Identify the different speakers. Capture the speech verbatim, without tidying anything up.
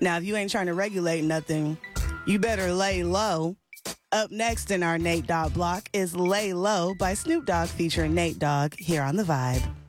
Speaker 1: Now, if you ain't trying to regulate nothing, you better lay low. Up next in our Nate Dogg block is Lay Low by Snoop Dogg featuring Nate Dogg here on The Vibe.